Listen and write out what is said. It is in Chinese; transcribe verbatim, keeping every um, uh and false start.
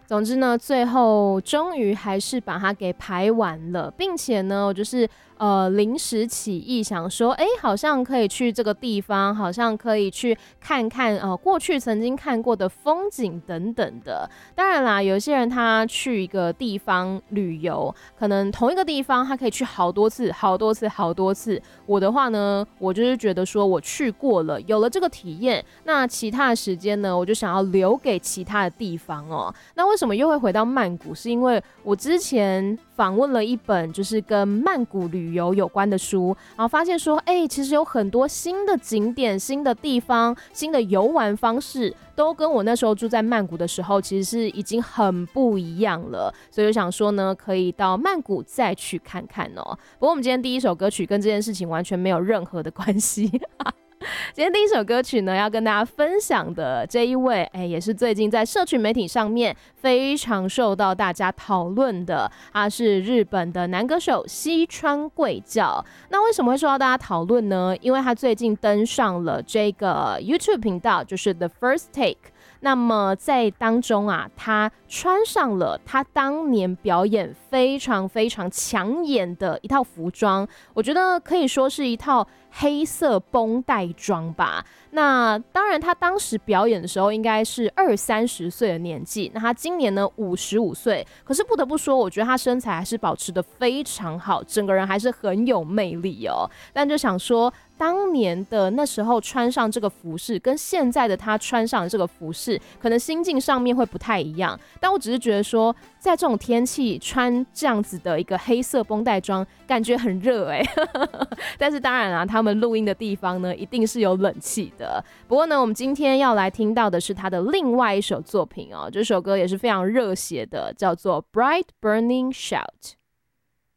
总之呢，最后终于还是把它给排完了，并且呢，我就是呃临时起意想说，哎，好像可以去这个地方，好像可以去看看呃过去曾经看过的风景等等的。当然啦，有些人他去一个地方旅游，可能同一个地方他可以去好多次、好多次、好多次。我的话呢，我就是觉得说我去过了，有了这个体验，那其他的时间呢，我就想要留给其他的地方哦。那为什么又会回到曼谷？是因为我之前访问了一本就是跟曼谷旅游有关的书，然后发现说，哎、欸，其实有很多新的景点、新的地方、新的游玩方式，都跟我那时候住在曼谷的时候，其实是已经很不一样了。所以我想说呢，可以到曼谷再去看看哦。不过我们今天第一首歌曲跟这件事情完全没有任何的关系。今天第一首歌曲呢，要跟大家分享的这一位，哎，也是最近在社群媒体上面非常受到大家讨论的，他是日本的男歌手西川贵教。那为什么会受到大家讨论呢？因为他最近登上了这个 YouTube 频道，就是 The First Take。那么在当中啊，他穿上了他当年表演非常非常抢眼的一套服装，我觉得可以说是一套黑色绷带装吧。那当然，他当时表演的时候应该是二三十岁的年纪，那他今年呢五十五岁，可是不得不说，我觉得他身材还是保持得非常好，整个人还是很有魅力哦。但就想说，当年的那时候穿上这个服饰，跟现在的他穿上这个服饰，可能心境上面会不太一样。但我只是觉得说，在这种天气穿这样子的一个黑色绷带装，感觉很热哎、欸。但是当然啊，他们录音的地方呢，一定是有冷气的。不过呢，我们今天要来听到的是他的另外一首作品哦，这首歌也是非常热血的，叫做《Bright Burning Shout》。